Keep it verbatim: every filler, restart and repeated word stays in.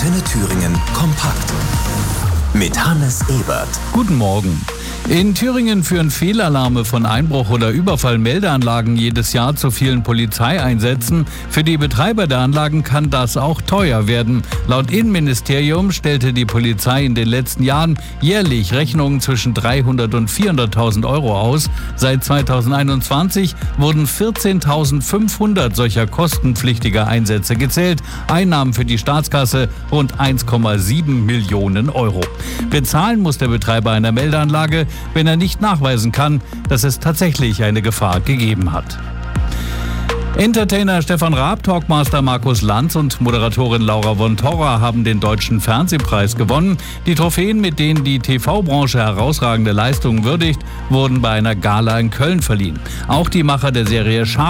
Antenne Thüringen kompakt mit Hannes Ebert. Guten Morgen. In Thüringen führen Fehlalarme von Einbruch- oder Überfallmeldeanlagen jedes Jahr zu vielen Polizeieinsätzen. Für die Betreiber der Anlagen kann das auch teuer werden. Laut Innenministerium stellte die Polizei in den letzten Jahren jährlich Rechnungen zwischen dreihundert und vierhunderttausend Euro aus. Seit zweitausendeinundzwanzig wurden vierzehntausendfünfhundert solcher kostenpflichtiger Einsätze gezählt. Einnahmen für die Staatskasse rund eins Komma sieben Millionen Euro. Bezahlen muss der Betreiber einer Meldeanlage, wenn er nicht nachweisen kann, dass es tatsächlich eine Gefahr gegeben hat. Entertainer Stefan Raab, Talkmaster Markus Lanz und Moderatorin Laura von Torra haben den Deutschen Fernsehpreis gewonnen. Die Trophäen, mit denen die T V-Branche herausragende Leistungen würdigt, wurden bei einer Gala in Köln verliehen. Auch die Macher der Serie Scharf